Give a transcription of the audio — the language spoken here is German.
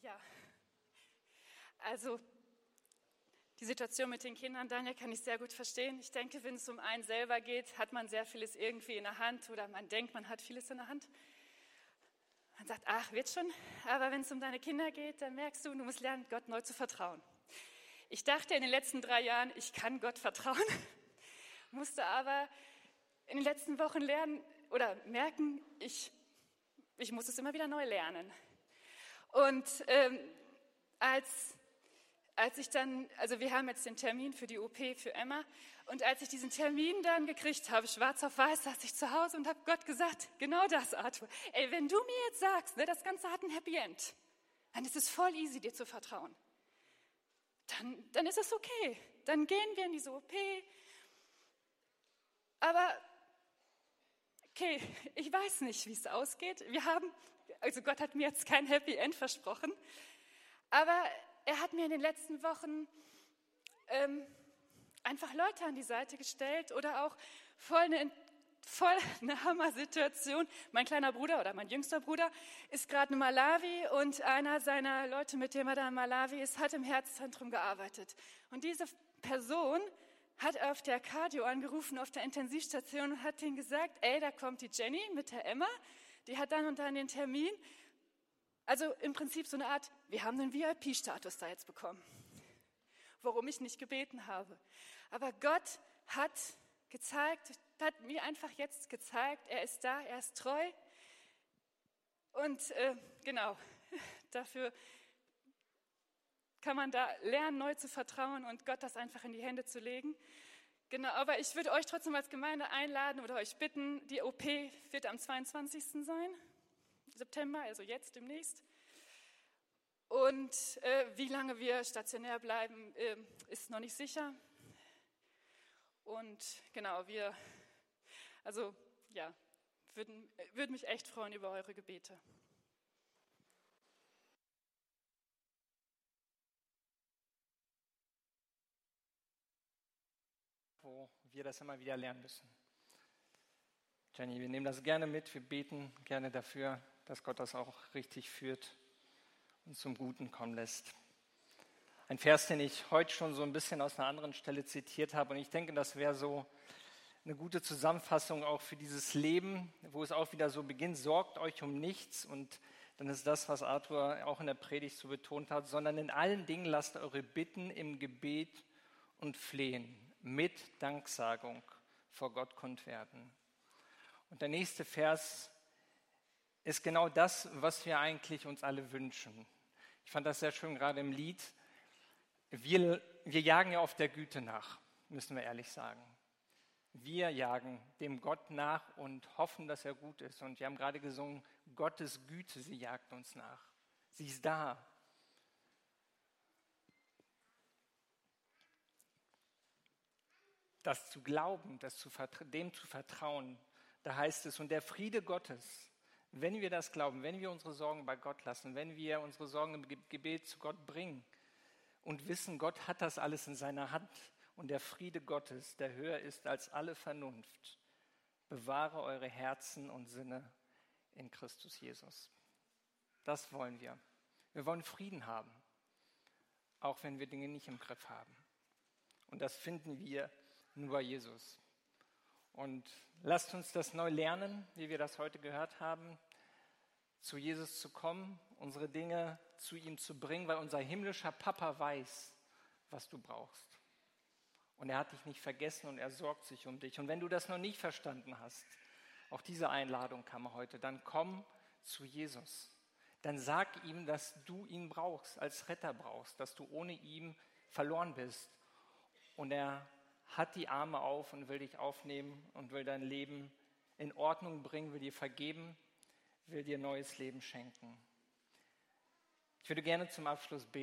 Ja, also die Situation mit den Kindern, Daniel, kann ich sehr gut verstehen. Ich denke, wenn es um einen selber geht, hat man sehr vieles irgendwie in der Hand oder man denkt, man hat vieles in der Hand. Man sagt, ach, wird schon. Aber wenn es um deine Kinder geht, dann merkst du musst lernen, Gott neu zu vertrauen. Ich dachte in den letzten 3 Jahren, ich kann Gott vertrauen, musste aber in den letzten Wochen lernen oder merken, ich muss es immer wieder neu lernen. Und als ich dann, also wir haben jetzt den Termin für die OP für Emma und als ich diesen Termin dann gekriegt habe, schwarz auf weiß, saß ich zu Hause und habe Gott gesagt, genau das, Arthur. Ey, wenn du mir jetzt sagst, ne, das Ganze hat ein Happy End, dann ist es voll easy, dir zu vertrauen. Dann ist es okay. Dann gehen wir in diese OP. Aber okay, ich weiß nicht, wie es ausgeht. Also Gott hat mir jetzt kein Happy End versprochen, aber er hat mir in den letzten Wochen einfach Leute an die Seite gestellt oder auch voll eine Hammer-Situation. Mein kleiner Bruder oder mein jüngster Bruder ist gerade in Malawi und einer seiner Leute, mit dem er da in Malawi ist, hat im Herzzentrum gearbeitet. Und diese Person hat auf der Cardio angerufen, auf der Intensivstation und hat ihnen gesagt, ey, da kommt die Jenny mit der Emma, die hat dann und dann den Termin. Also im Prinzip so eine Art, wir haben den VIP-Status da jetzt bekommen, worum ich nicht gebeten habe. Aber Gott hat mir einfach jetzt gezeigt, er ist da, er ist treu. Und genau, dafür kann man da lernen, neu zu vertrauen und Gott das einfach in die Hände zu legen. Genau, aber ich würde euch trotzdem als Gemeinde einladen oder euch bitten, die OP wird am 22. sein, September, also jetzt demnächst. Und wie lange wir stationär bleiben, ist noch nicht sicher. Und genau, würden mich echt freuen über eure Gebete. Wo wir das immer wieder lernen müssen. Jenny, wir nehmen das gerne mit, wir beten gerne dafür, dass Gott das auch richtig führt und zum Guten kommen lässt. Ein Vers, den ich heute schon so ein bisschen aus einer anderen Stelle zitiert habe und ich denke, das wäre so eine gute Zusammenfassung auch für dieses Leben, wo es auch wieder so beginnt, sorgt euch um nichts und dann ist das, was Arthur auch in der Predigt so betont hat, sondern in allen Dingen lasst eure Bitten im Gebet und Flehen mit Danksagung vor Gott kund werden. Und der nächste Vers ist genau das, was wir eigentlich uns alle wünschen. Ich fand das sehr schön gerade im Lied. Wir jagen ja oft der Güte nach, müssen wir ehrlich sagen. Wir jagen dem Gott nach und hoffen, dass er gut ist. Und wir haben gerade gesungen, Gottes Güte, sie jagt uns nach. Sie ist da. Das zu glauben, dem zu vertrauen, da heißt es, und der Friede Gottes, wenn wir das glauben, wenn wir unsere Sorgen bei Gott lassen, wenn wir unsere Sorgen im Gebet zu Gott bringen und wissen, Gott hat das alles in seiner Hand und der Friede Gottes, der höher ist als alle Vernunft, bewahre eure Herzen und Sinne in Christus Jesus. Das wollen wir. Wir wollen Frieden haben, auch wenn wir Dinge nicht im Griff haben. Und das finden wir nur bei Jesus. Und lasst uns das neu lernen, wie wir das heute gehört haben, zu Jesus zu kommen, unsere Dinge zu ihm zu bringen, weil unser himmlischer Papa weiß, was du brauchst. Und er hat dich nicht vergessen und er sorgt sich um dich. Und wenn du das noch nicht verstanden hast, auch diese Einladung kam heute, dann komm zu Jesus. Dann sag ihm, dass du ihn brauchst, als Retter brauchst, dass du ohne ihn verloren bist. Und er hat die Arme auf und will dich aufnehmen und will dein Leben in Ordnung bringen, will dir vergeben, will dir neues Leben schenken. Ich würde gerne zum Abschluss beten.